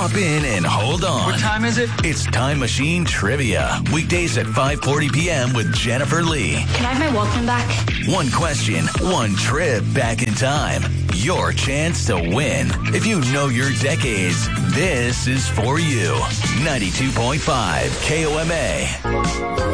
Hop in and hold on. What time is it? It's Time Machine Trivia. Weekdays at 5:40 p.m. with Jennifer Lee. Can I have my Walkman back? One question, one trip back in time. Your chance to win. If you know your decades, this is for you. 92.5 KOMA.